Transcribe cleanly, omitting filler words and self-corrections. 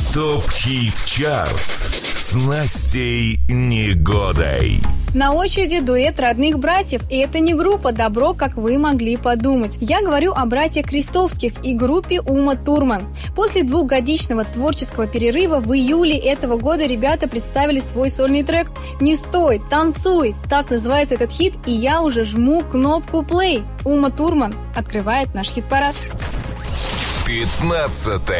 ТОП-хит-чарт с Настей Негодой. На очереди дуэт родных братьев, и это не группа «Добро», как вы могли подумать. Я говорю о братьях Крестовских и группе Ума Турман. После двухгодичного творческого перерыва в июле этого года ребята представили свой сольный трек «Не стой, танцуй». Так называется этот хит, и я уже жму кнопку «плей». Ума Турман открывает наш хит-парад. 15.